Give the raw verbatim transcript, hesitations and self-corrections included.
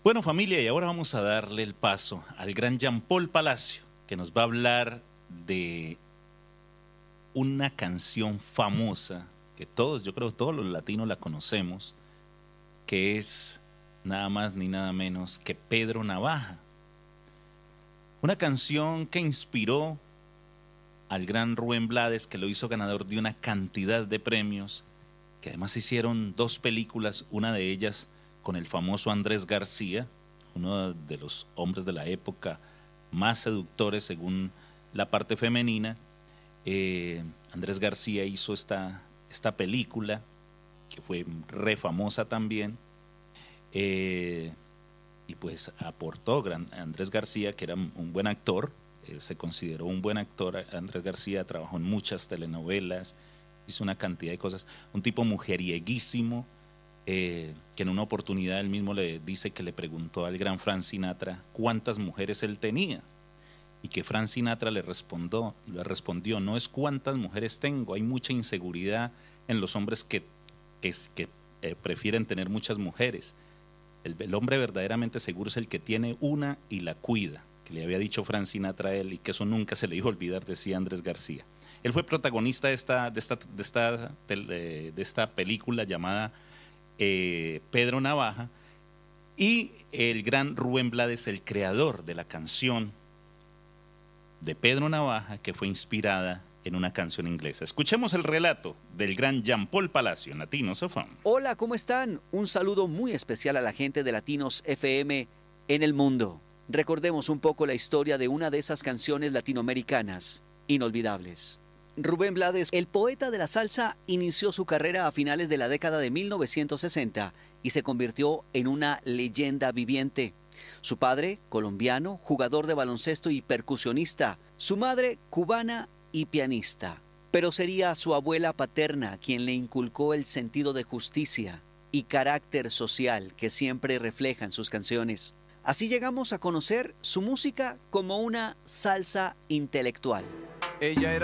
Bueno, familia, y ahora vamos a darle el paso al gran Jean Paul Palacio, que nos va a hablar de una canción famosa que todos, yo creo todos los latinos la conocemos, que es nada más ni nada menos que Pedro Navaja. Una canción que inspiró al gran Rubén Blades, que lo hizo ganador de una cantidad de premios, que además hicieron dos películas, una de ellas con el famoso Andrés García, uno de los hombres de la época más seductores según la parte femenina. Eh, Andrés García hizo esta, esta película, que fue re famosa también, eh, y pues aportó gran, Andrés García, que era un buen actor, eh, se consideró un buen actor. Andrés García trabajó en muchas telenovelas, hizo una cantidad de cosas, un tipo mujeriegísimo, Eh, que en una oportunidad él mismo le dice que le preguntó al gran Frank Sinatra cuántas mujeres él tenía, y que Frank Sinatra le respondió, le respondió no es cuántas mujeres tengo, hay mucha inseguridad en los hombres que, que, que eh, prefieren tener muchas mujeres. El, el hombre verdaderamente seguro es el que tiene una y la cuida, que le había dicho Frank Sinatra a él, y que eso nunca se le iba a olvidar, decía Andrés García. Él fue protagonista de esta, de esta, de esta, de esta película llamada Eh, Pedro Navaja, y el gran Rubén Blades, el creador de la canción de Pedro Navaja, que fue inspirada en una canción inglesa. Escuchemos el relato del gran Jean Paul Palacio, Latinos F M. Hola, ¿cómo están? Un saludo muy especial a la gente de Latinos F M en el mundo. Recordemos un poco la historia de una de esas canciones latinoamericanas inolvidables. Rubén Blades, el poeta de la salsa, inició su carrera a finales de la década de mil novecientos sesenta y se convirtió en una leyenda viviente. Su padre, colombiano, jugador de baloncesto y percusionista. Su madre, cubana y pianista. Pero sería su abuela paterna quien le inculcó el sentido de justicia y carácter social que siempre refleja en sus canciones. Así llegamos a conocer su música como una salsa intelectual. Ella era